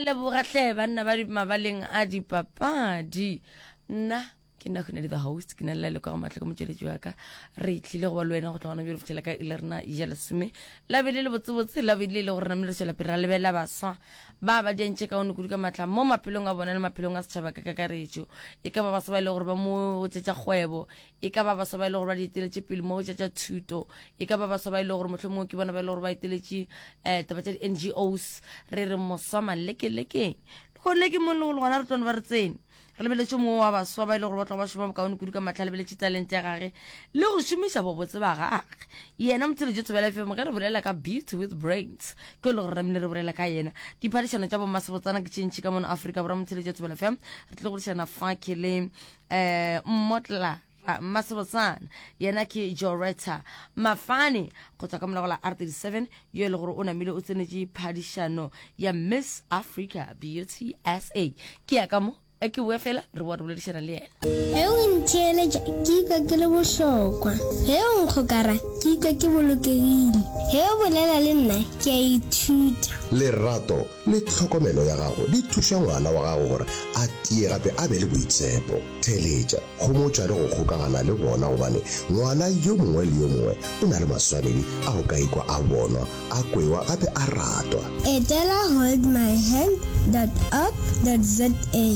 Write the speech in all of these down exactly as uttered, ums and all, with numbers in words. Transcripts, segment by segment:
lebogahle banna ba di mabaleng a dipapadi nna ke nna khona le the host ke nna le ka matla ka motsheletsi wa ka re itlile go ba le wena go tlogana bjelo fitela ka ile rena ya lesome la bele le botsebotse la bele le gore namile tshela pira le bela baswa ba ba dintse ka one kudu ka matla mo maphelong a bona le maphelong a setšhaba ka kakaretso e ka ba baswa ba ile gore ba mo tsetsa kgwebo e ka ba baswa ba ile gore ba diteletse pele mo tsetsa thuto e ka ba baswa ba ile gore motlhomo ke bona ba ile gore ba iteletse eh taba tsa di N G Os re re moswa maleke leke go leke mo le gona re tsone ba re tsene re lebeletse mo wa baswa ba ile gore ba tla ba shoma ka one kudu ka matla le beletse talent ya gage le go shumisa bobotse ba gage yena motseletsi tsobela F M ga re bolela ka Beauty with Brains ke le gore re mne re bolela ka yena diphadišano tša bo masabotsana ke tšentši ka mona Afrika bora motseletsi tsobela F M re tle go dishana fa ke le eh mmotla masabotsana yena ke Joretta Mafane go tswa ka molago la R thirty-seven yo le gore o namile o tsenetse phadišano ya Miss Africa Beauty S A ke ya ka mo e ke bua fela re wa re boledišana le yena he o ntheeletša ke ikwa ke le bohlokwa he o nkgokara ke ikwa ke bolokegile he o bolela le nna ke a ithuta lerato le tlhokomelo ya gago di thuša ngwana wa gago gore a tie gape a be le boitshepo theletša gomotša le go kgokagana le bona gobane ngwana yo mongwe le yo mongwe o na le maswanedi a go ka ikwa a bonwa a kwewa gape a ratwa etela hold my hand dot org dot za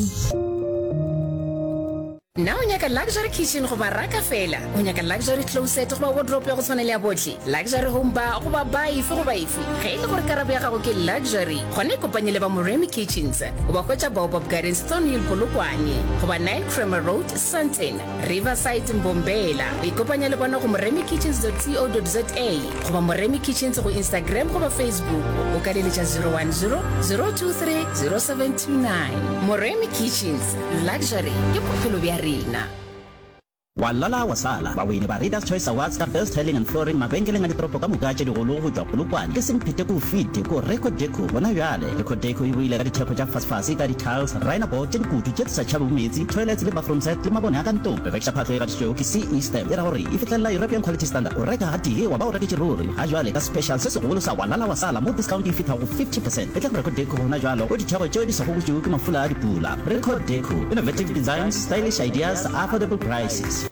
na o nyaka luxury kitchen go baraka fela o nyaka luxury closet go ba wardrobe ya go tshwana le ya botlhe luxury home bar go ba baife go baife ge ile gore karabo ya gago ke luxury gone kopanye le ba Moremi Kitchens o ba kwetsa Baobab Gardens Stone Hill Polokwane go ba nine Kramer Road Sandton Riverside Mbombela o ikopanya le bona go moremi kitchens dot co dot za go ba Moremi Kitchens go Instagram go ba Facebook o ka leletša zero one zero zero two three zero seven two nine Moremi Kitchens luxury ke bophelo bja rena Walala wasala bawini ba Readers Choice Awards ka best selling and flooring mabenkeleng a ditoropo ka mokaje di golo go tswa Polokwane ke semphete go fite ko Record Deco bona jale Record Deco e buile ka ditheko tša fast ka di tiles raina board tše dikutu tše sa tšhaba metsi toilets le bathroom set le mabone a ka ntompe ba tša phatlo e ga ditšeo ke C E step ya gore e fitlela European quality standard o reka hati wa ba o reka tšeruri ga jale ka special se se go sa walala wasala mo discount e fita go fifty percent e tla Record Deco bona jalo o ditheko tšeo di sa go go ke mafula a dipula Record Deco innovative designs stylish ideas affordable prices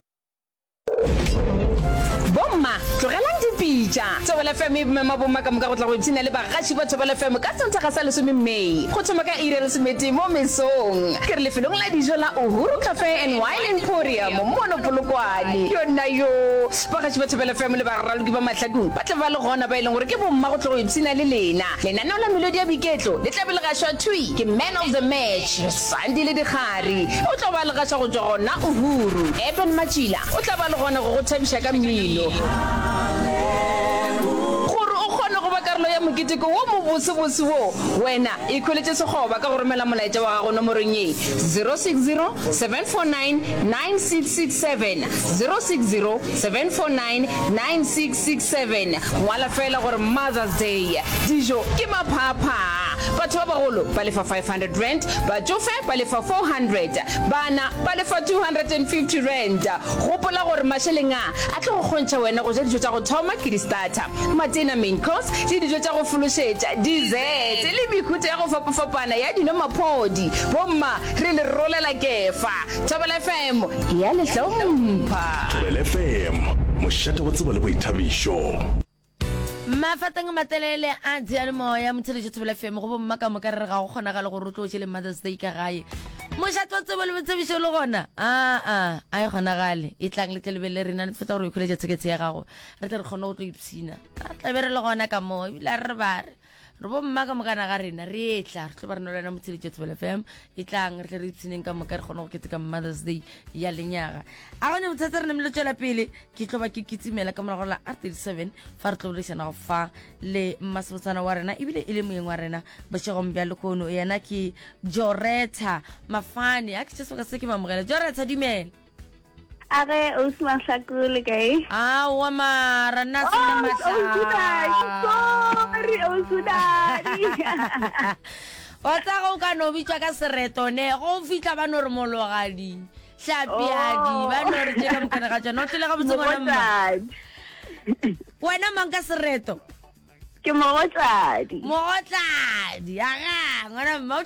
Bomma tlogelang dipitša Tsobela F M e mema bomma ka moka go tla go ipshina le bagaši ba Tsobela F M ka tsantsa ga sa lesome Mei go thoma ka ire lesomete mo mesong ke re lefelong la dijo la Uhuru Cafe and Wine Emporium mo Polokwane yona yo bagaši ba Tsobela F M le ba raloki ba mahlakong ba tla ba le gona ba ileng gore ke bomma go tla go ipshina le lena lenaneo la melodi ya biketlo le tla be le gašwa thui ke man of the match Sandi le Dikgari o tla ba le gašwa go tswa gona Uhuru Eben Machila o tla ba le gona go go thabiša ka mmino gore o kgone go ba karolo ya moketeko wo mo botsebotse wo wena e kholetse sekgoba ka go romela molaetša wa gago nomorong ye zero six zero seven four nine nine six six seven zero six zero seven four nine nine six six seven ngwala fela gore Mother's Day dijo ke maphapha batho ba bagolo ba lefa five hundred rand batsofe ba lefa four hundred bana ba lefa two hundred fifty rand gopola gore masheleng a a tlo go kgontšha wena go ja dijo tša go thoma ke di starter matena main course le dijo tša go fološetša dessert le mekhutho ya go fapafapana ya dinomaphodi bomma re le rolela kefa Tsobela F M ya le hlompha Tsobela F M mošate go tseba le boithabišo mafatang matelele a diane moya motseletsi Tsobela F M go bomma ka moka re ga go kgona ga le go rotlo tšele Mother's Day ka gae mošate wa tsebo le botsebišo le gona a a a e kgonagale e tlang le tlelebele rena ne feta gore o ikholetša tsheketse ya gago re tle re kgone go tlo ipshina a tlabe re le gona ka moo ebile re bare re bomma ka mokana ga rena re etla re tlo ba re no lena motseletsi Tsobela F M e tlang re tle re ipshineng ka moka re kgone go keteka Mother's Day ya lenyaga a gone bothata re ne mele tswela pele ke tlo ba ke kitsimela ka morago la R thirty-seven fa re tlo bolešana go fa le mmasabotsana wa rena ebile e le moeng wa rena bošegong bja lekono yena ke Joretta Mafane a ke tšeso ka se ke mamogela Joretta dumela Are Osman Sakule kae? Ah, wa mara na tsena matla. Sorry, Osudari. O tsa go ka no bitsa ka sereto ne go fitla ba no re mologadi. Hlapiadi ba no re tšela mokana ga tsona o tle ga botse bona mma. Wena mang ka sereto? Ke mogotladi. Mogotladi aga ngwana mma